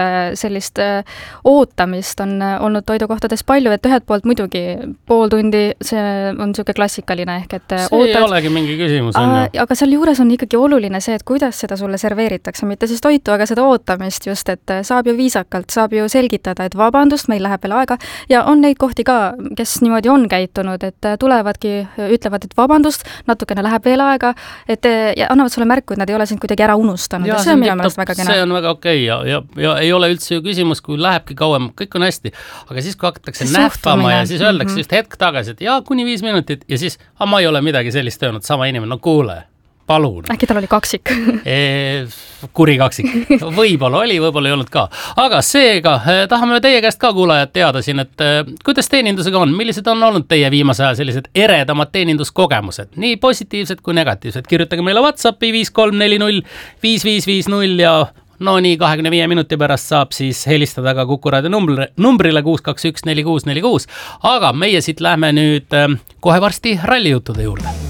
sellist ootamist on olnud toidukohtades palju, et ühelt poolt muidugi pool tundi, see on niisugune klassikaline ehk, et see ei olegi mingi küsimus. Aga seal juures on ikkagi oluline see, et kuidas seda sulle serveeritakse, mitte siis toitu, aga seda ootamist just, et saab ju viisakalt, saab ju selgitada, et vabandust, meil läheb veel aega ja on neid kohti ka, kes niimoodi on käitunud, et tulevadki, ütlevad, et vabandust, natukene läheb veel aega, et ja annavad sulle märku, et nad ei ole sind kuidagi ära unustanud ja see on minu meelest väga kena. See on väga okei ja ei ole üldse ju küsimus, kui lähebki kauem, kõik on hästi, aga siis kui hakatakse nähvama ja siis öeldakse just hetk tagasi, et kuni 5 minutit ja siis, ma ei ole midagi sellist öelnud, sama inimene, no kuule, palun. Äkki tal oli kaksik? Kuri kaksik. Võib-olla oli, võib-olla ei olnud ka. Aga seega tahame teie käest ka kuulajad teada siin, et kuidas teenindusega on? Millised on olnud teie viimase aja sellised eredamad teeninduskogemused? Nii positiivsed kui negatiivsed. Kirjutage meile WhatsAppi 5340 5550 ja no nii 25 minuti pärast saab siis helistada ka Kuku Raadio numbrile 621 4646. Aga meie siit lähme nüüd kohe varsti rallijuttude juurde.